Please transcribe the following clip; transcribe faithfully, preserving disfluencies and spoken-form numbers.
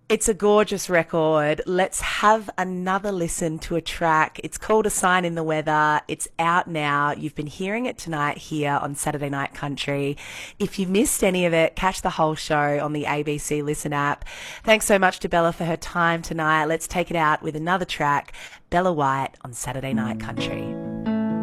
It's a gorgeous record. Let's have another listen to a track. It's called A Sign in the Weather. It's out now. You've been hearing it tonight here on Saturday Night Country. If you missed any of it, catch the whole show on the A B C Listen app. Thanks so much to Bella for her time tonight. Let's take it out with another track, Bella White on Saturday Night Country.